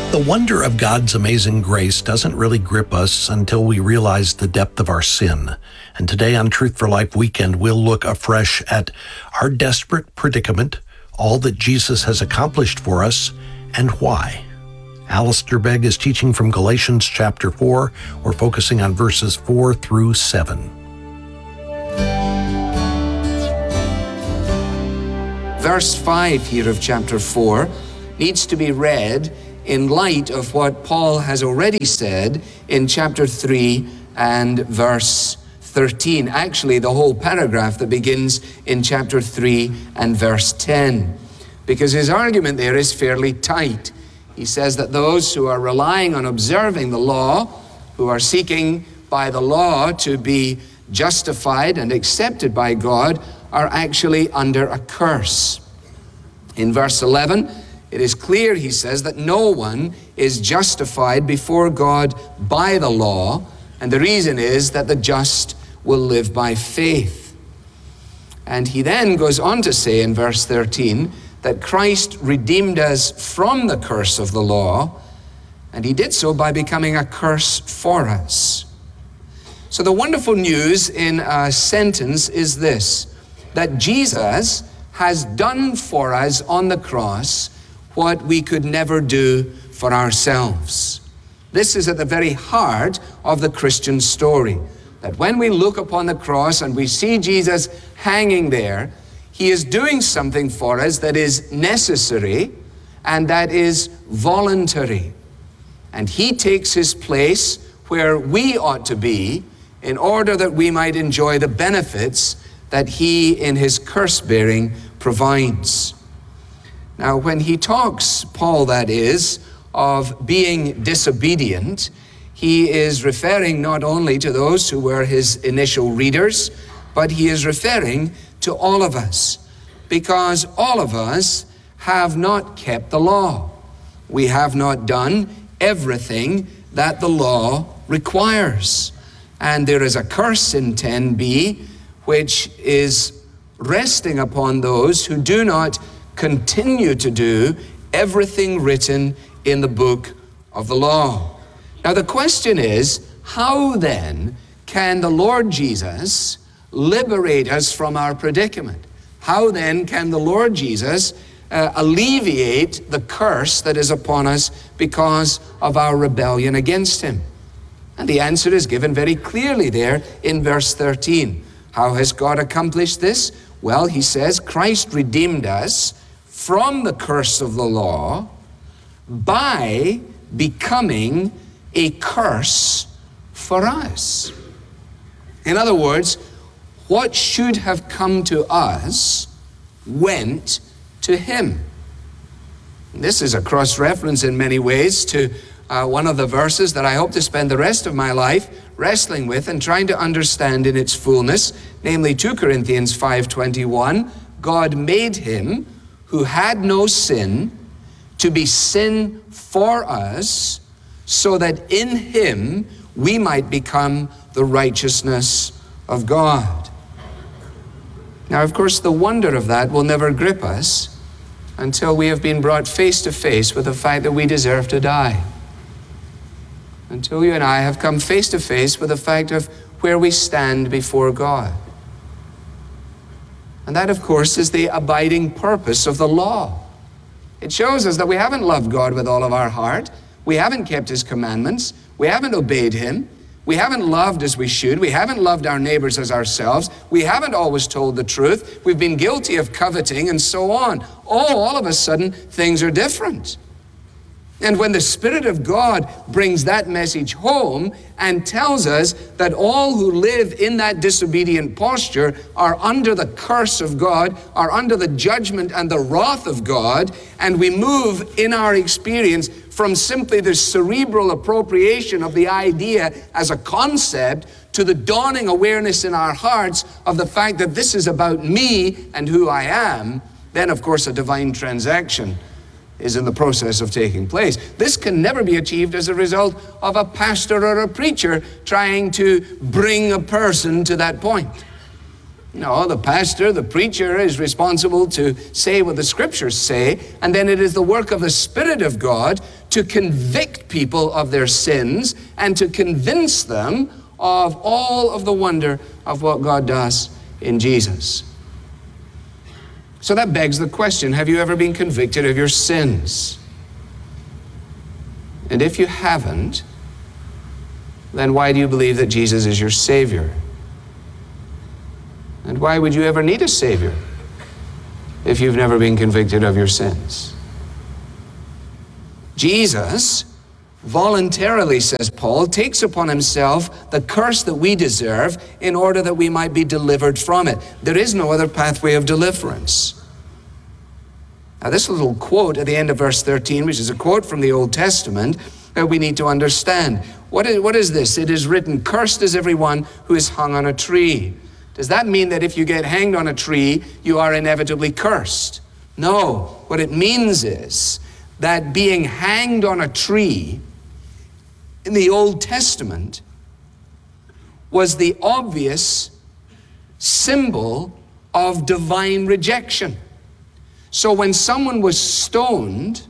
The wonder of God's amazing grace doesn't really grip us until we realize the depth of our sin. And today on Truth for Life Weekend, we'll look afresh at our desperate predicament, all that Jesus has accomplished for us, and why. Alistair Begg is teaching from Galatians chapter 4. We're focusing on verses 4 through 7. Verse 5 here of chapter 4 needs to be read in light of what Paul has already said in chapter 3 and verse 13. Actually, the whole paragraph that begins in chapter 3 and verse 10. Because his argument there is fairly tight. He says that those who are relying on observing the law, who are seeking by the law to be justified and accepted by God, are actually under a curse. In verse 11, it is clear, he says, that no one is justified before God by the law, and the reason is that the just will live by faith. And he then goes on to say in verse 13 that Christ redeemed us from the curse of the law, and he did so by becoming a curse for us. So the wonderful news in a sentence is this, that Jesus has done for us on the cross what we could never do for ourselves. This is at the very heart of the Christian story, that when we look upon the cross and we see Jesus hanging there, he is doing something for us that is necessary and that is voluntary. And he takes his place where we ought to be in order that we might enjoy the benefits that he in his curse-bearing provides. Now, when he talks, Paul that is, of being disobedient, he is referring not only to those who were his initial readers, but he is referring to all of us, because all of us have not kept the law. We have not done everything that the law requires. And there is a curse in 10b, which is resting upon those who do not continue to do everything written in the book of the law. Now the question is, how then can the Lord Jesus liberate us from our predicament? How then can the Lord Jesus alleviate the curse that is upon us because of our rebellion against him? And the answer is given very clearly there in verse 13. How has God accomplished this? Well, he says, Christ redeemed us from the curse of the law by becoming a curse for us. In other words, what should have come to us went to him. This is a cross-reference in many ways to one of the verses that I hope to spend the rest of my life wrestling with and trying to understand in its fullness, namely 2 Corinthians 5:21, God made him who had no sin to be sin for us, so that in him we might become the righteousness of God. Now, of course, the wonder of that will never grip us until we have been brought face to face with the fact that we deserve to die. Until you and I have come face to face with the fact of where we stand before God. And that, of course, is the abiding purpose of the law. It shows us that we haven't loved God with all of our heart. We haven't kept his commandments. We haven't obeyed him. We haven't loved as we should. We haven't loved our neighbors as ourselves. We haven't always told the truth. We've been guilty of coveting and so on. All of a sudden, things are different. And when the Spirit of God brings that message home and tells us that all who live in that disobedient posture are under the curse of God, are under the judgment and the wrath of God, and we move in our experience from simply the cerebral appropriation of the idea as a concept to the dawning awareness in our hearts of the fact that this is about me and who I am, then of course a divine transaction is in the process of taking place. This can never be achieved as a result of a pastor or a preacher trying to bring a person to that point. No, the pastor, the preacher is responsible to say what the scriptures say, and then it is the work of the Spirit of God to convict people of their sins and to convince them of all of the wonder of what God does in Jesus. So that begs the question, have you ever been convicted of your sins? And if you haven't, then why do you believe that Jesus is your Savior? And why would you ever need a Savior if you've never been convicted of your sins? Jesus voluntarily, says Paul, takes upon himself the curse that we deserve in order that we might be delivered from it. There is no other pathway of deliverance. Now, this little quote at the end of verse 13, which is a quote from the Old Testament, we need to understand. What is this? It is written, "Cursed is everyone who is hung on a tree." Does that mean that if you get hanged on a tree, you are inevitably cursed? No. What it means is that being hanged on a tree in the Old Testament was the obvious symbol of divine rejection. So when someone was stoned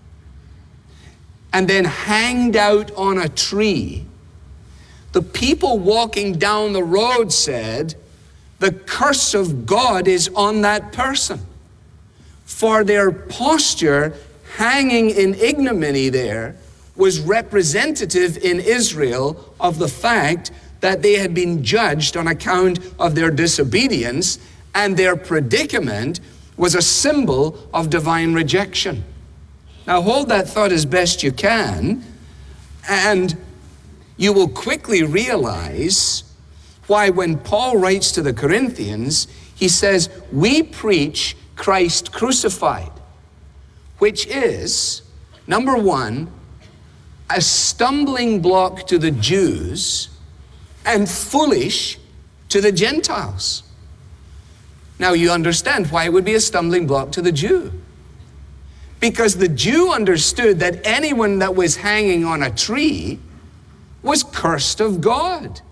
and then hanged out on a tree, the people walking down the road said, "The curse of God is on that person." For their posture hanging in ignominy there was representative in Israel of the fact that they had been judged on account of their disobedience, and their predicament was a symbol of divine rejection. Now hold that thought as best you can, and you will quickly realize why when Paul writes to the Corinthians, he says, "We preach Christ crucified," which is, number one, a stumbling block to the Jews and foolish to the Gentiles. Now you understand why it would be a stumbling block to the Jew. Because the Jew understood that anyone that was hanging on a tree was cursed of God.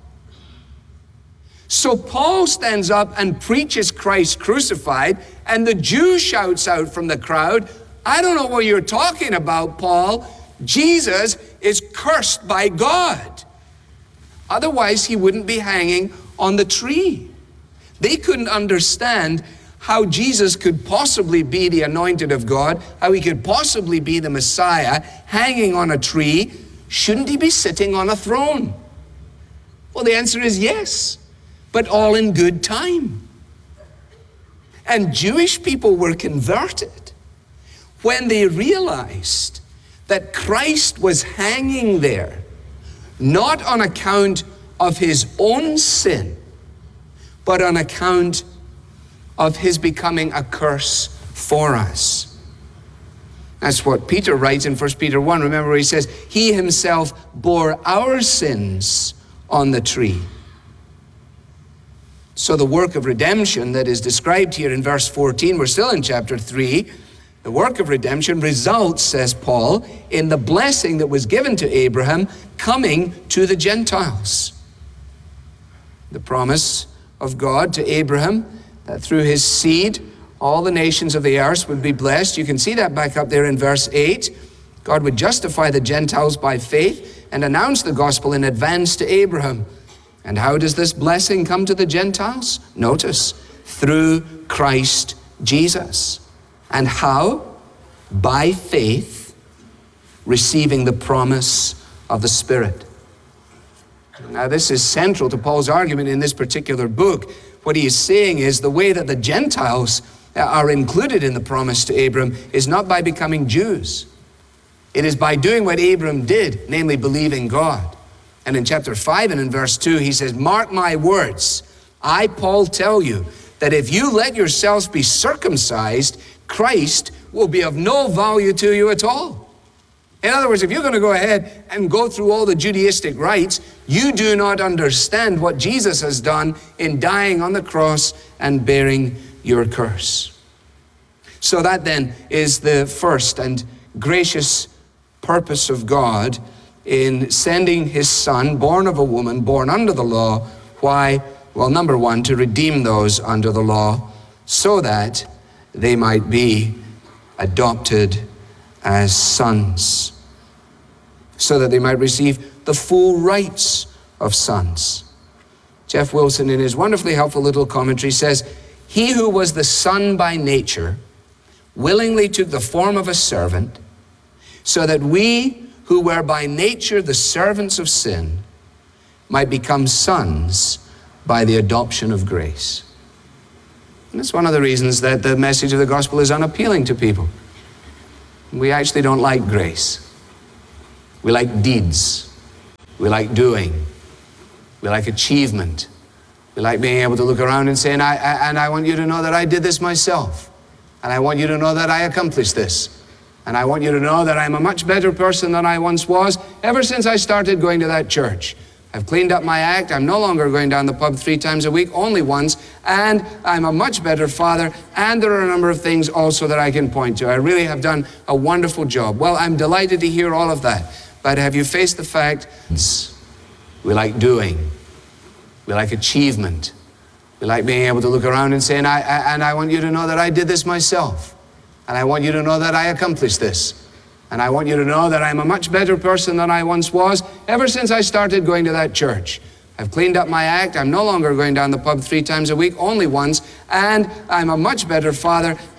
So Paul stands up and preaches Christ crucified, and the Jew shouts out from the crowd, "I don't know what you're talking about, Paul. Jesus is cursed by God." Otherwise, he wouldn't be hanging on the tree. They couldn't understand how Jesus could possibly be the anointed of God, how he could possibly be the Messiah hanging on a tree. Shouldn't he be sitting on a throne? Well, the answer is yes, but all in good time. And Jewish people were converted when they realized that Christ was hanging there, not on account of his own sin, but on account of his becoming a curse for us. That's what Peter writes in 1 Peter 1. Remember where he says, "He himself bore our sins on the tree." So the work of redemption that is described here in verse 14, we're still in chapter 3, the work of redemption results, says Paul, in the blessing that was given to Abraham coming to the Gentiles. The promise of God to Abraham that through his seed all the nations of the earth would be blessed. You can see that back up there in verse 8. God would justify the Gentiles by faith and announce the gospel in advance to Abraham. And how does this blessing come to the Gentiles? Notice, through Christ Jesus. And how? By faith, receiving the promise of the Spirit. Now, this is central to Paul's argument in this particular book. What he is saying is the way that the Gentiles are included in the promise to Abram is not by becoming Jews. It is by doing what Abram did, namely believing God. And in chapter 5 and in verse 2, he says, "Mark my words. I, Paul, tell you that if you let yourselves be circumcised, Christ will be of no value to you at all." In other words, if you're going to go ahead and go through all the Judaistic rites, you do not understand what Jesus has done in dying on the cross and bearing your curse. So that then is the first and gracious purpose of God in sending his Son, born of a woman, born under the law. Why? Well, number one, to redeem those under the law so that they might be adopted as sons. so that they might receive the full rights of sons. Jeff Wilson, in his wonderfully helpful little commentary, says, "He who was the son by nature willingly took the form of a servant, so that we who were by nature the servants of sin might become sons by the adoption of grace." And that's one of the reasons that the message of the gospel is unappealing to people. We actually don't like grace. We like deeds. We like doing. We like achievement. We like being able to look around and say, and I want you to know that I did this myself. And I want you to know that I accomplished this. And I want you to know that I'm a much better person than I once was ever since I started going to that church. I've cleaned up my act. I'm no longer going down the pub 3 times a week, only once. And I'm a much better father. And there are a number of things also that I can point to. I really have done a wonderful job. Well, I'm delighted to hear all of that. But have you faced the fact we like doing? We like achievement. We like being able to look around and say, and I want you to know that I did this myself. And I want you to know that I accomplished this. And I want you to know that I'm a much better person than I once was ever since I started going to that church. I've cleaned up my act. I'm no longer going down the pub 3 times a week, only once. And I'm a much better father.